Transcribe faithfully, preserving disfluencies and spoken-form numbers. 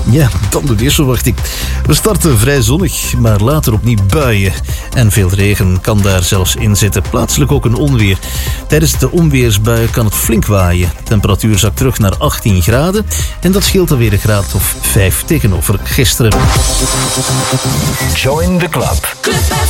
Ja, dan de weersverwachting. We starten vrij zonnig, maar later opnieuw buien. En veel regen kan daar zelfs in zitten. Plaatselijk ook een onweer. Tijdens de onweersbui kan het flink waaien. De temperatuur zakt terug naar achttien graden. En dat scheelt alweer een graad of vijf tegenover gisteren. Join the club.